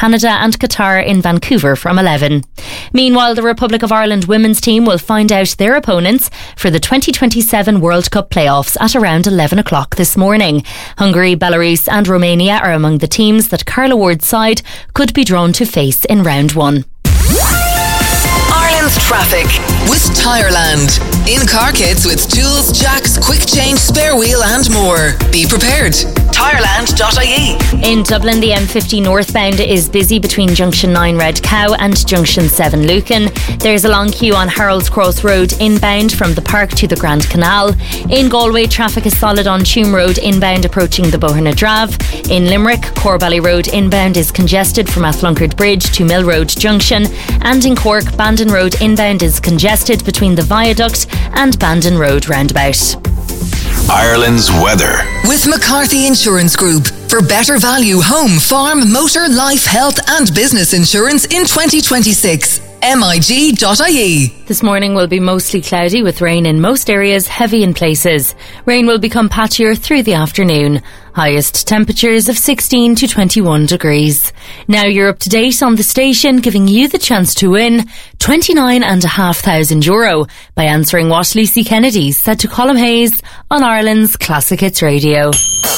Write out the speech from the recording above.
Canada and Qatar in Vancouver from 11. Meanwhile, the Republic of Ireland women's team will find out their opponents for the 2027 World Cup playoffs at around 11 o'clock this morning. Hungary, Belarus and Romania are among the teams that Carla Ward's side could be drawn to face in round 1. Ireland's traffic with Tireland. In-car kits with tools, jacks, quick change, spare wheel and more. Be prepared. Tireland.ie. In Dublin, the M50 northbound is busy between Junction 9 Red Cow and Junction 7 Lucan. There's a long queue on Harold's Cross Road inbound from the park to the Grand Canal. In Galway, traffic is solid on Tuam Road inbound approaching the Boherna Drave. In Limerick, Corbally Road inbound is congested from Athlunkard Bridge to Mill Road Junction. And in Cork, Bandon Road inbound is congested between the Viaduct and Bandon Road roundabout. Ireland's weather with McCarthy Insurance Group for better value home, farm, motor, life, health and business insurance in 2026. MIG.ie. This morning will be mostly cloudy with rain in most areas, heavy in places. Rain will become patchier through the afternoon. Highest temperatures of 16 to 21 degrees. Now you're up to date on the station, giving you the chance to win €29,500 by answering what Lucy Kennedy said to Colm Hayes on Ireland's Classic Hits Radio.